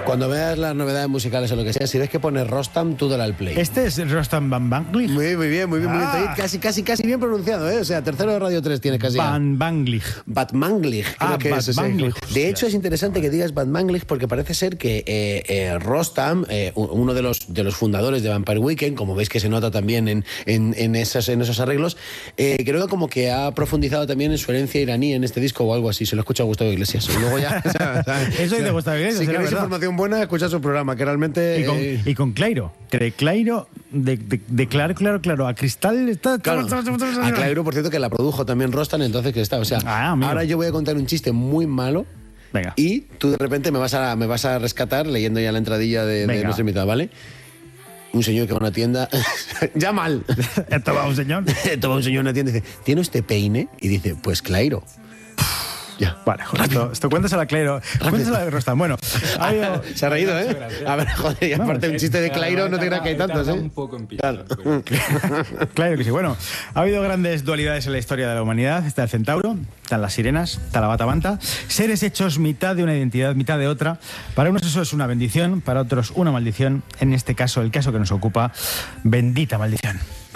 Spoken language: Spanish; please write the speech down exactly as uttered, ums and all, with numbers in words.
Cuando veas las novedades musicales o lo que sea, si ves que pone Rostam, tú dale al play. Este es el Rostam Van Banglich. Muy, muy bien, muy bien, muy bien. Ah. Casi, casi, casi bien pronunciado, ¿eh? O sea, tercero de Radio tres tiene casi. Van Banglich. Batmanglich, creo Ah, que es ese. Batmanglich, De hostia. hecho, es interesante que digas Batmanglich porque parece ser que eh, eh, Rostam, eh, uno de los, de los fundadores de Vampire Weekend, como veis que se nota también en, en, en, esos, en esos arreglos, eh, creo que como que ha profundizado también en su herencia iraní en este disco o algo así. Se lo escucha a Gustavo Iglesias. Y luego ya. O sea, o sea, Eso es de Gustavo Iglesias, Si era queréis verdad. información buena, escuchad su programa, que realmente. Y con, eh, y con Clairo. Que de Clairo, de, de, de claro, claro, claro, a Cristal está. Claro, a Clairo, por cierto, que la produjo también Rostam, entonces que está. O sea, Ah, amigo. ahora yo voy a contar un chiste muy malo. Venga. Y tú de repente me vas a, me vas a rescatar leyendo ya la entradilla de, de Venga. nuestro invitado, ¿vale? Un señor que va a una tienda. Ya mal. Esto va un señor. Toma un señor a una tienda y dice: ¿tiene usted peine? Y dice: pues Clairo. Ya. Vale, joder, esto, esto cuéntasela a Clairo. Cuéntasela a Rostam. Bueno, ha habido. Se ha reído, ¿eh? A ver, joder, y No, aparte es- un chiste de Clairo no te creas que hay tantos, ¿eh? Un poco en pillar, Claro. pero- Claro que sí. Bueno, ha habido grandes dualidades en la historia de la humanidad. Está el centauro, están las sirenas, está la batabanta. Seres hechos mitad de una identidad, mitad de otra. Para unos eso es una bendición, para otros una maldición. En este caso, el caso que nos ocupa, bendita maldición.